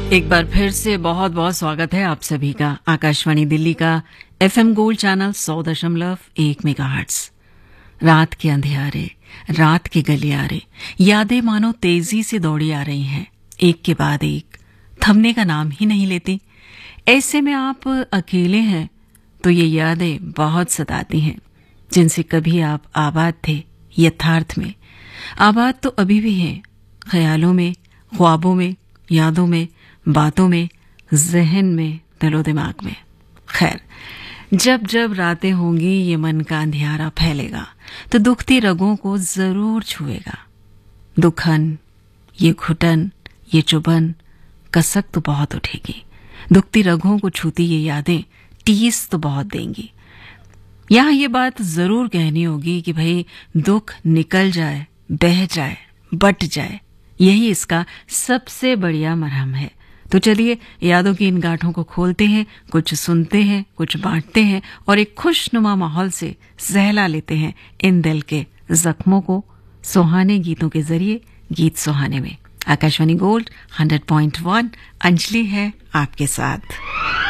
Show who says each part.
Speaker 1: एक बार फिर से बहुत बहुत स्वागत है आप सभी का आकाशवाणी दिल्ली का एफएम गोल्ड चैनल 100.1 मेगाहर्ट्ज। रात के अंधियारे, रात के गलियारे, यादें मानो तेजी से दौड़ी आ रही हैं, एक के बाद एक, थमने का नाम ही नहीं लेती। ऐसे में आप अकेले हैं तो ये यादें बहुत सताती हैं, जिनसे कभी आप आबाद थे। यथार्थ में आबाद तो अभी भी हैं, ख्यालों में, ख्वाबों में, यादों में, बातों में, जहन में, दिलो दिमाग में। खैर, जब जब रातें होंगी ये मन का अंधियारा फैलेगा तो दुखती रगों को जरूर छुएगा। दुखन, ये घुटन, ये चुभन, कसक तो बहुत उठेगी। दुखती रगों को छूती ये यादें टीस तो बहुत देंगी। यहाँ ये बात जरूर कहनी होगी कि भाई दुख निकल जाए, बह जाए, बट जाए, यही इसका सबसे बढ़िया मरहम है। तो चलिए यादों की इन गांठों को खोलते हैं, कुछ सुनते हैं, कुछ बांटते हैं और एक खुशनुमा माहौल से सहला लेते हैं इन दिल के जख्मों को सुहाने गीतों के जरिए। गीत सुहाने में आकाशवाणी गोल्ड 100.1 अंजलि है आपके साथ।